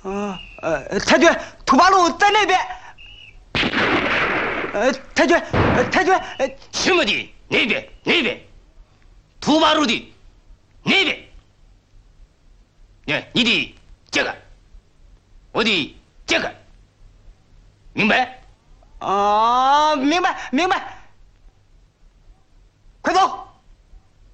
太君，土八路在那边。太君，太君， 什么的那边那边，土八路的那边。你的这个，我的这个，明白？ 明白，明白。快走。